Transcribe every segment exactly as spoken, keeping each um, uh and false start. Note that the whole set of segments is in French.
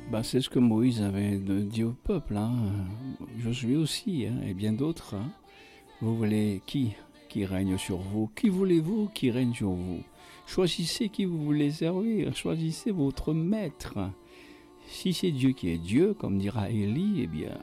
Bah, c'est ce que Moïse avait de- dit au peuple, hein. Josué aussi, hein, et bien d'autres. Hein. Vous voulez qui qui règne sur vous? Qui voulez-vous qui règne sur vous? Choisissez qui vous voulez servir, choisissez votre maître. Si c'est Dieu qui est Dieu, comme dira Élie, eh bien,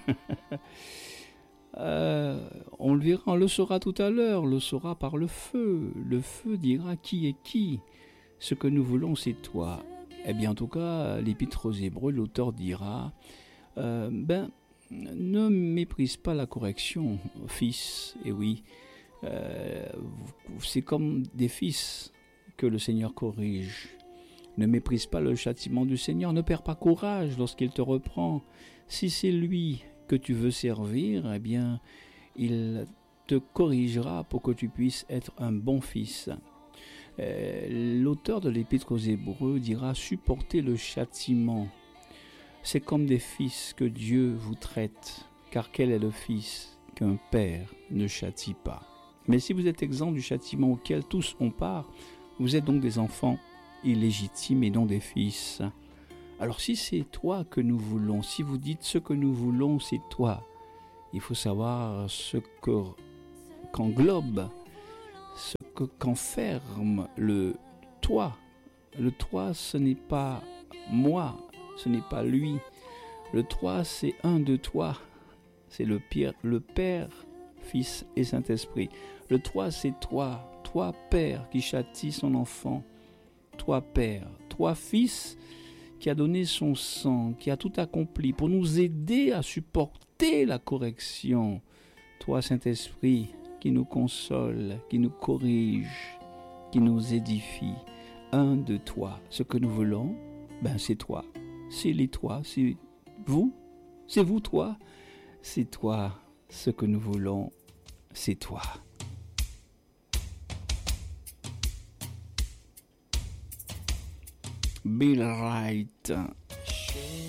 euh, on le verra, on le saura tout à l'heure, on le saura par le feu. Le feu dira qui est qui. Ce que nous voulons, c'est toi. Eh bien, en tout cas, l'Épître aux Hébreux, l'auteur dira, euh, ben, ne méprise pas la correction, fils. Et oui, euh, c'est comme des fils que le Seigneur corrige. Ne méprise pas le châtiment du Seigneur, ne perds pas courage lorsqu'il te reprend. Si c'est lui que tu veux servir, eh bien, il te corrigera pour que tu puisses être un bon fils. Euh, l'auteur de l'Épître aux Hébreux dira « supporter le châtiment ». C'est comme des fils que Dieu vous traite, car quel est le fils qu'un père ne châtie pas? Mais si vous êtes exempt du châtiment auquel tous ont part, vous êtes donc des enfants illégitimes et non des fils. Alors si c'est toi que nous voulons, si vous dites ce que nous voulons, c'est toi, il faut savoir ce que qu'englobe, ce que qu'enferme le toi. Le toi, ce n'est pas moi, ce n'est pas lui. Le toi, c'est un de toi. C'est le pire, le Père, Fils et Saint-Esprit. Le toi, c'est toi, toi Père qui châtie son enfant. Toi Père, toi Fils qui a donné son sang, qui a tout accompli pour nous aider à supporter la correction. Toi Saint-Esprit qui nous console, qui nous corrige, qui nous édifie. Un de toi. Ce que nous voulons, ben c'est toi. C'est les toi, c'est vous. C'est vous toi. C'est toi. Ce que nous voulons, c'est toi. Bill Wright.